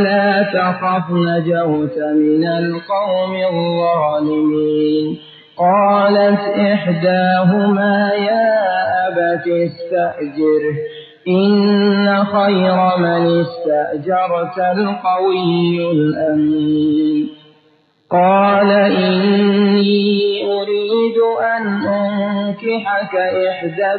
لا تخف نجوت من القوم الظالمين. قالت إحداهما يا أبت استأجره إن خير من استأجرت القوي الأمين. قال إني أريد أن أنكحك إحدى